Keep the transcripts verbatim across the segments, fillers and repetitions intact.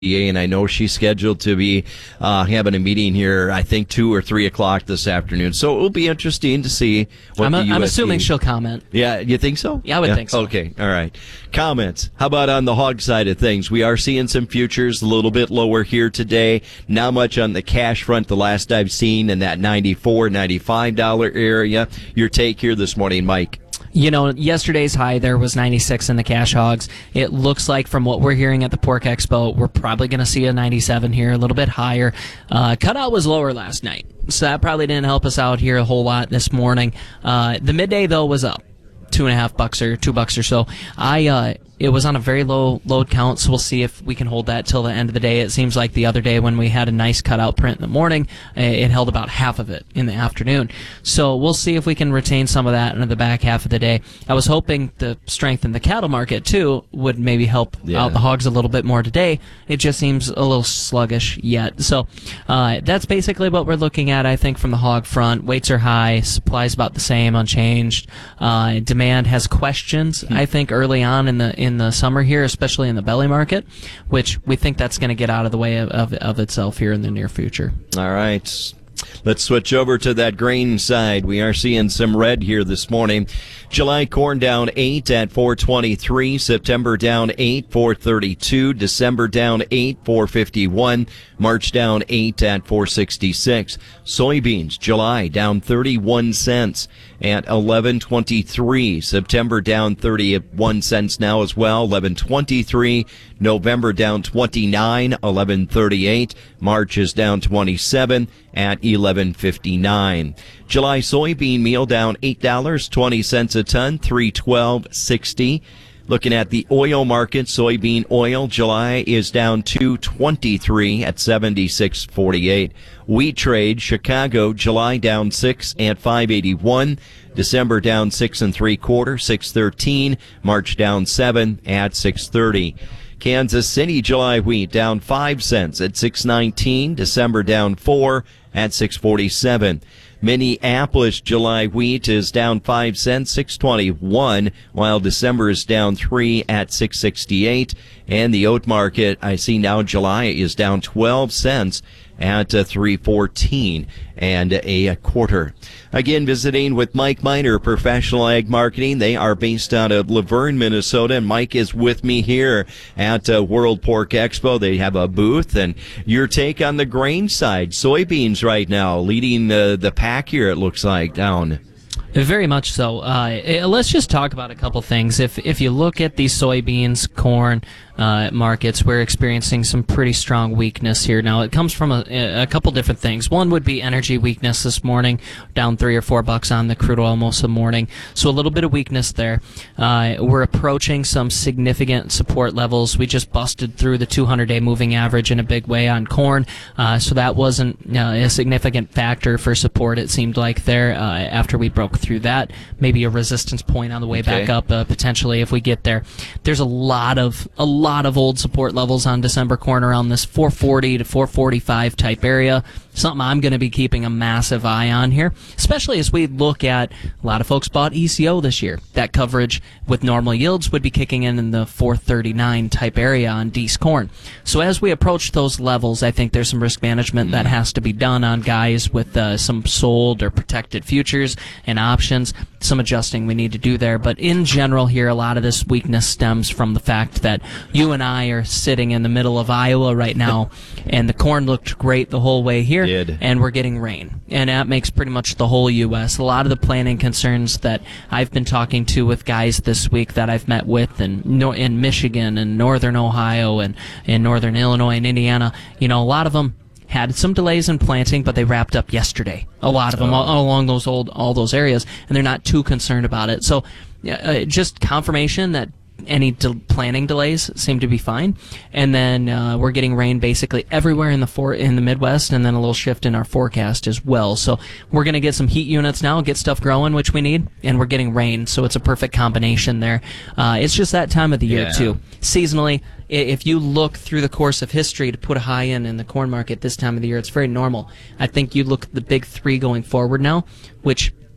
and I know she's scheduled to be uh, having a meeting here, I think, two or three o'clock this afternoon. So it will be interesting to see what I'm, the a, U S D... I'm assuming she'll comment. Yeah, you think so? Yeah, I would yeah. think so. Okay, all right. Comments. How about on the hog side of things? We are seeing some futures a little bit lower here today. Not much on the cash front, the last I've seen, in that ninety-four dollars, ninety-five dollars area. Your take here this morning, Mike? You know, yesterday's high there was ninety-six in the cash hogs. It looks like from what we're hearing at the Pork Expo, we're probably going to see a ninety-seven here, a little bit higher. Uh, cutout was lower last night, so that probably didn't help us out here a whole lot this morning. Uh, the midday, though, was up two and a half bucks or two bucks or so. I uh, it was on a very low load count, so we'll see if we can hold that till the end of the day. It seems like the other day when we had a nice cutout print in the morning, it held about half of it in the afternoon. So we'll see if we can retain some of that into the back half of the day. I was hoping the strength in the cattle market, too, would maybe help yeah. out the hogs a little bit more today. It just seems a little sluggish yet. So uh, that's basically what we're looking at, I think, from the hog front. Weights are high, supplies about the same, unchanged. Uh, demand has questions, hmm. I think, early on in the in the summer here, especially in the belly market, which we think that's going to get out of the way of, of, of itself here in the near future. All right. Let's switch over to that grain side. We are seeing some red here this morning. July corn down eight at four twenty-three. September down eight, four thirty-two. December down eight, four fifty-one. March down eight at four sixty-six. Soybeans, July down thirty-one cents at eleven twenty-three. September down thirty-one cents now as well, eleven twenty-three. November down twenty-nine, eleven thirty-eight. March is down twenty-seven at eleven fifty-nine. July soybean meal down eight dollars and twenty cents a ton, three twelve sixty. Looking at the oil market, soybean oil, July is down two twenty-three at seventy-six forty-eight. Wheat trade, Chicago, July down six at five eighty-one. December down six and three quarter, six thirteen. March down seven at six thirty. Kansas City July wheat down five cents at six nineteen. December down four at six forty-seven. Minneapolis July wheat is down five cents, six twenty-one, while December is down three at six sixty-eight. And the oat market, I see now July is down twelve cents at uh, three fourteen and a quarter. Again, visiting with Mike Miner, Professional Ag Marketing. They are based out of Laverne, Minnesota, and Mike is with me here at uh, World Pork Expo. They have a booth, and your take on the grain side. Soybeans right now leading uh, the pack here, it looks like, down. Very much so. Uh, let's just talk about a couple things. If if you look at these soybeans, corn uh, markets, we're experiencing some pretty strong weakness here. Now, it comes from a, a couple different things. One would be energy weakness this morning, down three or four bucks on the crude oil most of the morning. So a little bit of weakness there. Uh, we're approaching some significant support levels. We just busted through the two hundred day moving average in a big way on corn. Uh, so that wasn't uh, a significant factor for support, it seemed like, there uh, after we broke through that. Maybe a resistance point on the way okay. back up, uh, potentially, if we get there. There's a lot of a lot of old support levels on December corn around this four forty to four forty-five type area. Something I'm going to be keeping a massive eye on here, especially as we look at a lot of folks bought E C O this year. That coverage with normal yields would be kicking in in the four thirty-nine type area on D's corn. So as we approach those levels, I think there's some risk management that has to be done on guys with uh, some sold or protected futures and options. Some adjusting we need to do there. But in general here, a lot of this weakness stems from the fact that you and I are sitting in the middle of Iowa right now, and the corn looked great the whole way here. Did. And we're getting rain. And that makes pretty much the whole U S. A lot of the planning concerns that I've been talking to with guys this week that I've met with in, in Michigan and northern Ohio and in northern Illinois and Indiana, you know, a lot of them had some delays in planting, but they wrapped up yesterday. A lot of them oh. all along those old all those areas, and they're not too concerned about it. So uh, just confirmation that any de- planning delays seem to be fine, and then uh, we're getting rain basically everywhere in the for- in the Midwest, and then a little shift in our forecast as well. So we're going to get some heat units now, get stuff growing, which we need, and we're getting rain, so it's a perfect combination there. Uh, it's just that time of the year, yeah. too. Seasonally, if you look through the course of history to put a high in in the corn market this time of the year, it's very normal. I think you look at the big three going forward now, which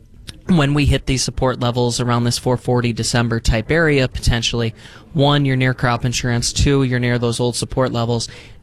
when we hit these support levels around this four forty December type area, potentially, one, you're near crop insurance, two, you're near those old support levels.